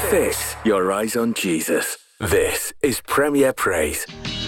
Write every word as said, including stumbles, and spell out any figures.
Fix your eyes on Jesus. This is Premier Praise.